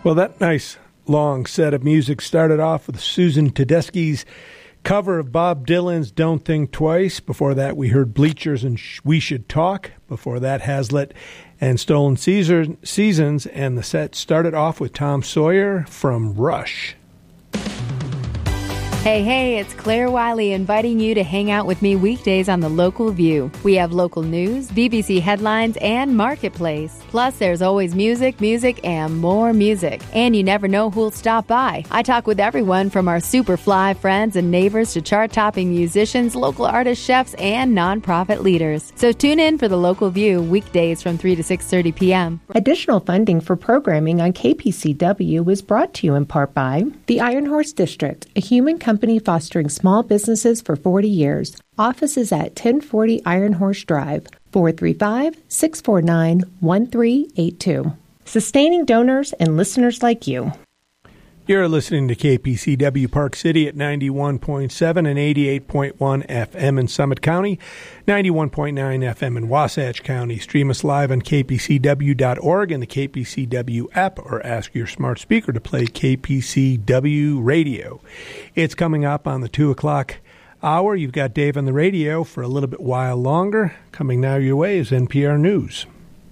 Well, that nice long set of music started off with Susan Tedeschi's cover of Bob Dylan's Don't Think Twice. Before that, we heard Bleachers and We Should Talk. Before that, Hazlitt and Stolen Seasons. And the set started off with Tom Sawyer from Rush. Hey, it's Claire Wiley inviting you to hang out with me weekdays on The Local View. We have local news, BBC headlines, and Marketplace. Plus, there's always music, and more music. And you never know who'll stop by. I talk with everyone from our super fly friends and neighbors to chart-topping musicians, local artists, chefs, and nonprofit leaders. So tune in for The Local View weekdays from 3 to 6:30 p.m. Additional funding for programming on KPCW is brought to you in part by the Iron Horse District, a human company fostering small businesses for 40 years. Office is at 1040 Iron Horse Drive, 435-649-1382. Sustaining donors and listeners like you. You're listening to KPCW Park City at 91.7 and 88.1 FM in Summit County, 91.9 FM in Wasatch County. Stream us live on kpcw.org and the KPCW app, or ask your smart speaker to play KPCW Radio. It's coming up on the 2 o'clock hour. You've got Dave on the radio for a little bit while longer. Coming now your way is NPR News.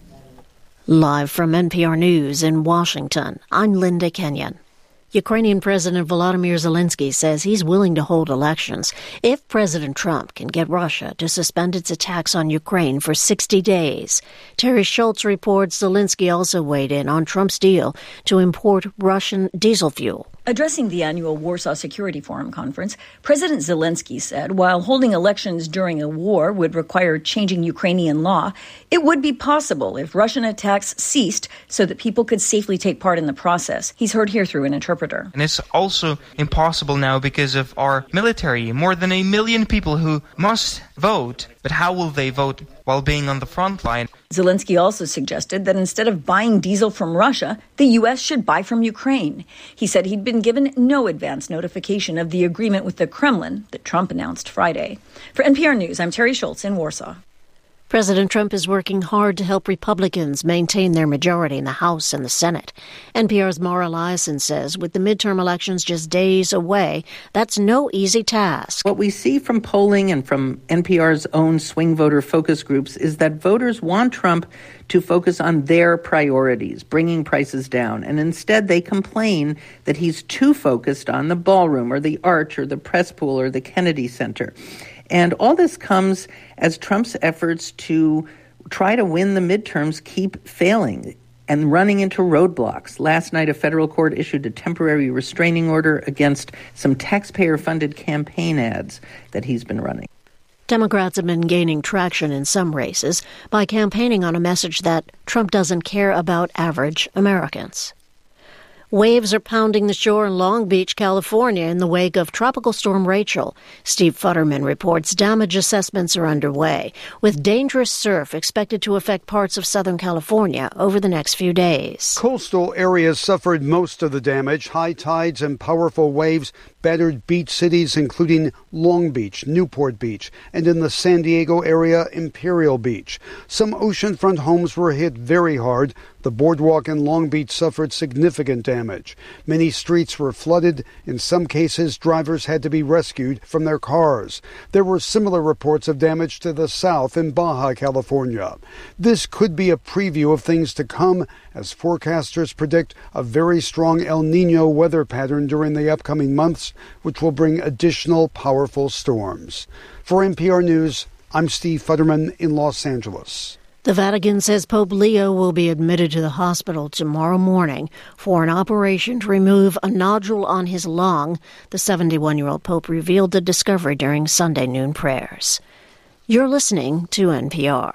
Live from NPR News in Washington, I'm Linda Kenyon. Ukrainian President Volodymyr Zelensky says he's willing to hold elections if President Trump can get Russia to suspend its attacks on Ukraine for 60 days. Terry Schultz reports Zelensky also weighed in on Trump's deal to import Russian diesel fuel. Addressing the annual Warsaw Security Forum conference, President Zelensky said while holding elections during a war would require changing Ukrainian law, it would be possible if Russian attacks ceased so that people could safely take part in the process. He's heard here through an interpreter. And it's also impossible now because of our military. More than 1 million people who must vote. But how will they vote while being on the front line? Zelensky also suggested that instead of buying diesel from Russia, the U.S. should buy from Ukraine. He said he'd been given no advance notification of the agreement with the Kremlin that Trump announced Friday. For NPR News, I'm Terry Schultz in Warsaw. President Trump is working hard to help Republicans maintain their majority in the House and the Senate. NPR's Mara Liasson says with the midterm elections just days away, that's no easy task. What we see from polling and from NPR's own swing voter focus groups is that voters want Trump to focus on their priorities, bringing prices down. And instead, they complain that he's too focused on the ballroom or the Arch or the press pool or the Kennedy Center. And all this comes as Trump's efforts to try to win the midterms keep failing and running into roadblocks. Last night, a federal court issued a temporary restraining order against some taxpayer-funded campaign ads that he's been running. Democrats have been gaining traction in some races by campaigning on a message that Trump doesn't care about average Americans. Waves are pounding the shore in Long Beach, California, in the wake of Tropical Storm Rachel. Steve Futterman reports damage assessments are underway, with dangerous surf expected to affect parts of Southern California over the next few days. Coastal areas suffered most of the damage. High tides and powerful waves battered beach cities, including Long Beach, Newport Beach, and in the San Diego area, Imperial Beach. Some oceanfront homes were hit very hard. The boardwalk in Long Beach suffered significant damage. Many streets were flooded. In some cases, drivers had to be rescued from their cars. There were similar reports of damage to the south in Baja California. This could be a preview of things to come, as forecasters predict a very strong El Niño weather pattern during the upcoming months, which will bring additional powerful storms. For NPR News, I'm Steve Futterman in Los Angeles. The Vatican says Pope Leo will be admitted to the hospital tomorrow morning for an operation to remove a nodule on his lung. The 71-year-old Pope revealed the discovery during Sunday noon prayers. You're listening to NPR.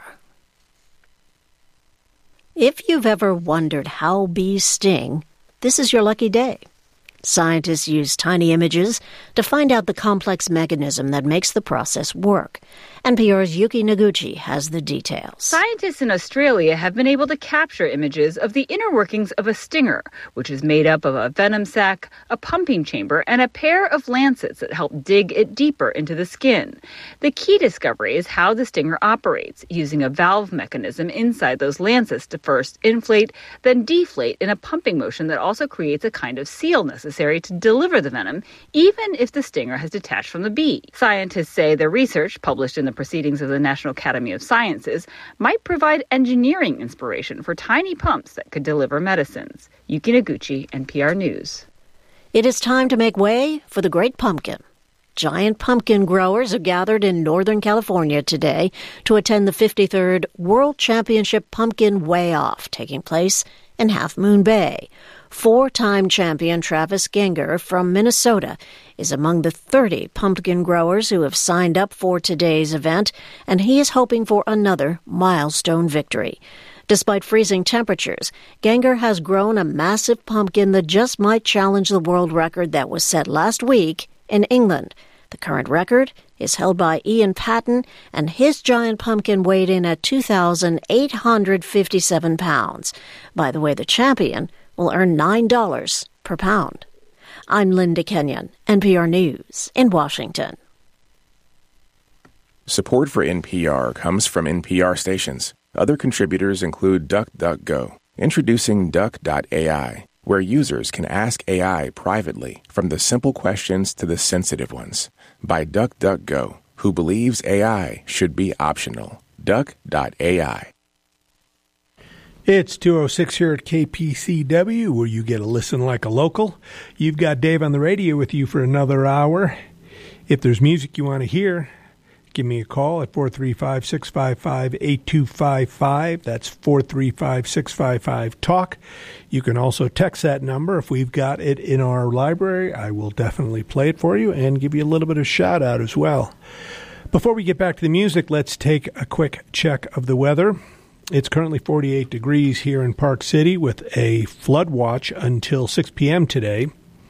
If you've ever wondered how bees sting, this is your lucky day. Scientists use tiny images to find out the complex mechanism that makes the process work. NPR's Yuki Noguchi has the details. Scientists in Australia have been able to capture images of the inner workings of a stinger, which is made up of a venom sac, a pumping chamber, and a pair of lancets that help dig it deeper into the skin. The key discovery is how the stinger operates, using a valve mechanism inside those lancets to first inflate, then deflate in a pumping motion that also creates a kind of seal necessary to deliver the venom, even if the stinger has detached from the bee. Scientists say their research, published in the Proceedings of the National Academy of Sciences, might provide engineering inspiration for tiny pumps that could deliver medicines. Yuki Noguchi, NPR News. It is time to make way for the Great Pumpkin. Giant pumpkin growers are gathered in Northern California today to attend the 53rd World Championship Pumpkin Weigh-Off, taking place in Half Moon Bay. Four-time champion Travis Genger from Minnesota is among the 30 pumpkin growers who have signed up for today's event, and he is hoping for another milestone victory. Despite freezing temperatures, Genger has grown a massive pumpkin that just might challenge the world record that was set last week in England. The current record is held by Ian Patton, and his giant pumpkin weighed in at 2,857 pounds. By the way, the champion will earn $9 per pound. I'm Linda Kenyon, NPR News in Washington. Support for NPR comes from NPR stations. Other contributors include DuckDuckGo, introducing Duck.ai, where users can ask AI privately, from the simple questions to the sensitive ones, by DuckDuckGo, who believes AI should be optional. Duck.ai. It's 2:06 here at KPCW, where you get to listen like a local. You've got Dave on the radio with you for another hour. If there's music you want to hear, give me a call at 435-655-8255. That's 435-655-TALK. You can also text that number. If we've got it in our library, I will definitely play it for you and give you a little bit of shout out as well. Before we get back to the music, let's take a quick check of the weather. It's currently 48 degrees here in Park City with a flood watch until 6 p.m. today.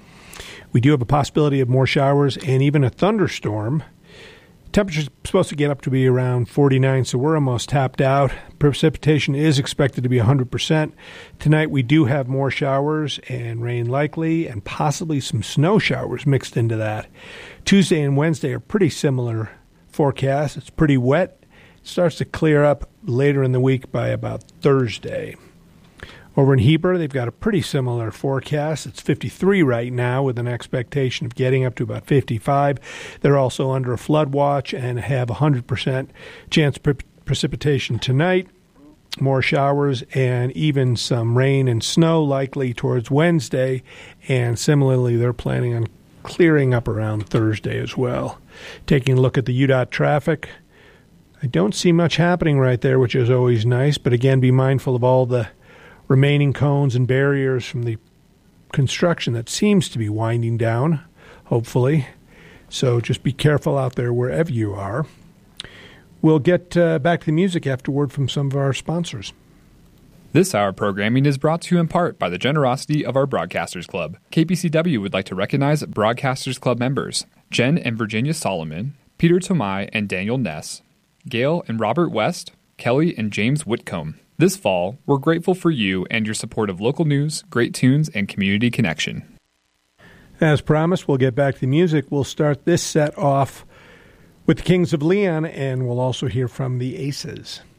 We do have a possibility of more showers and even a thunderstorm. Temperature's supposed to get up to be around 49, so we're almost tapped out. Precipitation is expected to be 100%. Tonight we do have more showers and rain likely, and possibly some snow showers mixed into that. Tuesday and Wednesday are pretty similar forecasts. It's pretty wet. It starts to clear up later in the week by about Thursday. Over in Heber, they've got a pretty similar forecast. It's 53 right now with an expectation of getting up to about 55. They're also under a flood watch and have 100% chance of precipitation tonight. More showers and even some rain and snow likely towards Wednesday. And similarly, they're planning on clearing up around Thursday as well. Taking a look at the UDOT traffic, I don't see much happening right there, which is always nice. But again, be mindful of all the remaining cones and barriers from the construction that seems to be winding down, hopefully. So just be careful out there wherever you are. We'll get back to the music after word from some of our sponsors. This hour programming is brought to you in part by the generosity of our Broadcasters Club. KPCW would like to recognize Broadcasters Club members Jen and Virginia Solomon, Peter Tomai and Daniel Ness, Gail and Robert West, Kelly and James Whitcomb. This fall, we're grateful for you and your support of local news, great tunes, and community connection. As promised, we'll get back to the music. We'll start this set off with the Kings of Leon, and we'll also hear from the Aces.